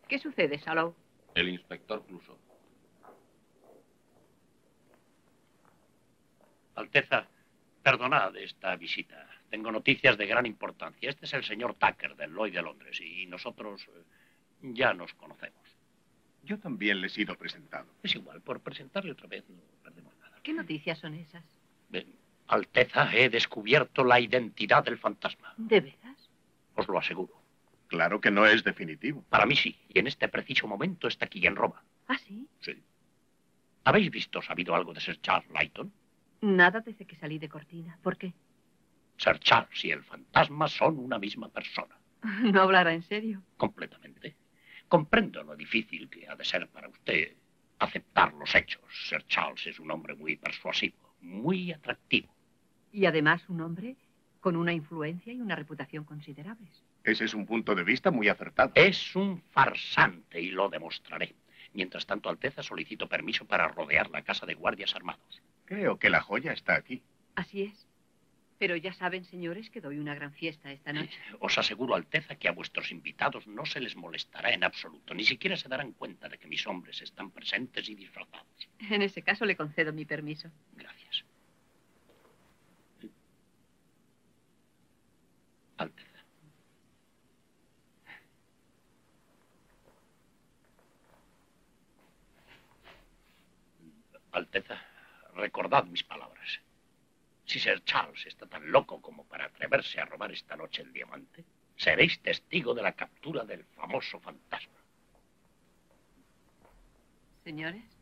¿Qué sucede, Salou? El inspector Clouseau. Alteza, perdonad esta visita. Tengo noticias de gran importancia. Este es el señor Tucker del Lloyd de Londres y nosotros ya nos conocemos. Yo también le he sido presentado. Es igual, por presentarle otra vez no perdemos nada. ¿Qué noticias son esas? Alteza, he descubierto la identidad del fantasma. ¿De veras? Os lo aseguro. Claro que no es definitivo. Para mí sí, y en este preciso momento está aquí en Roma. ¿Ah, sí? Sí. ¿Habéis visto, sabido algo de Sir Charles Lytton? Nada desde que salí de Cortina. ¿Por qué? Sir Charles y el fantasma son una misma persona. ¿No hablará en serio? Completamente. Comprendo lo difícil que ha de ser para usted aceptar los hechos. Sir Charles es un hombre muy persuasivo, muy atractivo. Y además un hombre con una influencia y una reputación considerables. Ese es un punto de vista muy acertado. Es un farsante y lo demostraré. Mientras tanto, Alteza, solicito permiso para rodear la casa de guardias armados. Creo que la joya está aquí. Así es. Pero ya saben, señores, que doy una gran fiesta esta noche. Os aseguro, Alteza, que a vuestros invitados no se les molestará en absoluto. Ni siquiera se darán cuenta de que mis hombres están presentes y disfrazados. En ese caso le concedo mi permiso. Gracias. Alteza. Alteza, recordad mis palabras. Si Sir Charles está tan loco como para atreverse a robar esta noche el diamante, seréis testigo de la captura del famoso fantasma. Señores.